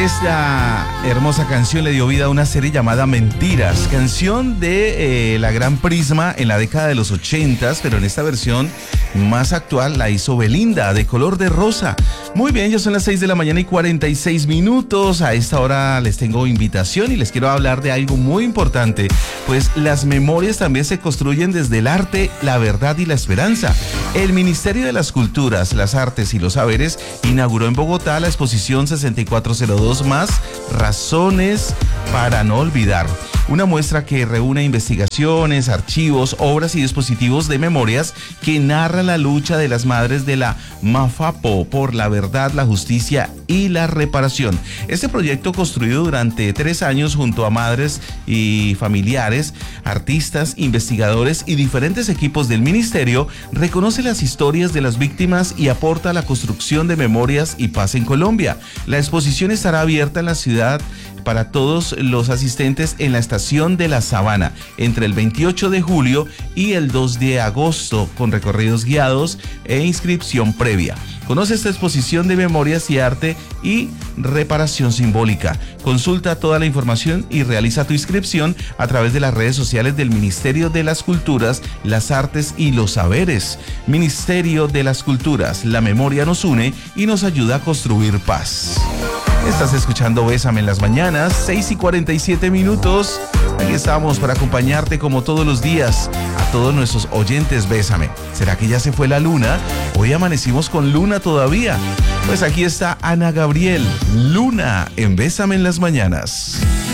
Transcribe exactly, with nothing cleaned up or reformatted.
Esta hermosa canción le dio vida a una serie llamada Mentiras, canción de eh, la Gran Prisma en la década de los ochentas, pero en esta versión más actual la hizo Belinda, de color de rosa. Muy bien, ya son las seis de la mañana y cuarenta y seis minutos. A esta hora les tengo invitación y les quiero hablar de algo muy importante, pues las memorias también se construyen desde el arte, la verdad y la esperanza. El Ministerio de las Culturas, las Artes y los Saberes inauguró en Bogotá la exposición sesenta y cuatro cero dos más, Razones para no olvidar. Una muestra que reúne investigaciones, archivos, obras y dispositivos de memorias que narra la lucha de las madres de la MAFAPO por la verdad, la justicia y la reparación. Este proyecto, construido durante tres años junto a madres y familiares, artistas, investigadores y diferentes equipos del ministerio, reconoce las historias de las víctimas y aporta a la construcción de memorias y paz en Colombia. La exposición estará abierta en la ciudad para todos los asistentes en la estación de La Sabana entre el veintiocho de julio y el dos de agosto, con recorridos guiados e inscripción previa. Conoce esta exposición de memorias y arte y reparación simbólica. Consulta toda la información y realiza tu inscripción a través de las redes sociales del Ministerio de las Culturas, las Artes y los Saberes. Ministerio de las Culturas, la memoria nos une y nos ayuda a construir paz. Estás escuchando Bésame en las mañanas, seis y cuarenta y siete minutos. Aquí estamos para acompañarte como todos los días. A todos nuestros oyentes, Bésame. ¿Será que ya se fue la luna? Hoy amanecimos con luna todavía. Pues aquí está Ana Gabriel, Luna, en Bésame en las mañanas.